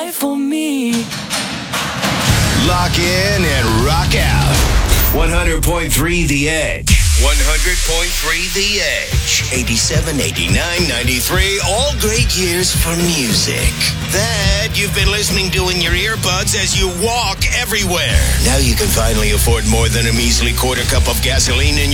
life for me. Lock in and rock out. 100.3 The Edge. 100.3 The Edge. 87, 89, 93. All great years for music. That you've been listening to in your earbuds as you walk everywhere. Now you can finally afford more than a measly quarter cup of gasoline in your